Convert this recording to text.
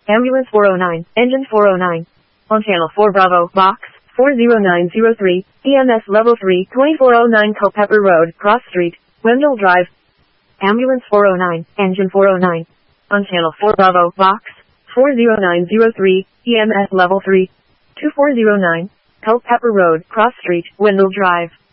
Ambulance 409, Engine 409. On Channel 4 Bravo, Box 40903, EMS Level 3, 2409 Culpeper Road, Cross Street, Wendell Drive. Ambulance 409, Engine 409. On Channel 4 Bravo, Box 40903, EMS Level 3, 2409 Culpeper Road, Cross Street, Wendell Drive.